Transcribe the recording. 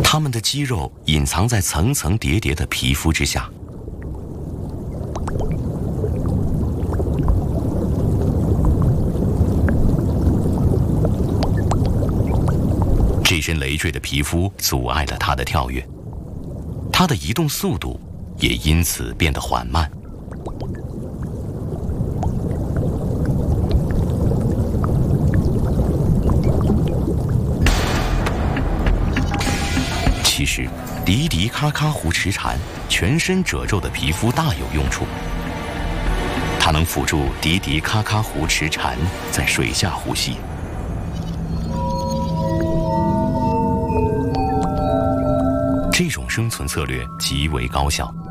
它们的肌肉隐藏在层层叠叠的皮肤之下。这身累赘的皮肤阻碍了它的跳跃，它的移动速度也因此变得缓慢。其实，迪迪咔咔湖池蝉全身褶皱的皮肤大有用处，它能辅助迪迪咔咔湖池蝉在水下呼吸。这种生存策略极为高效。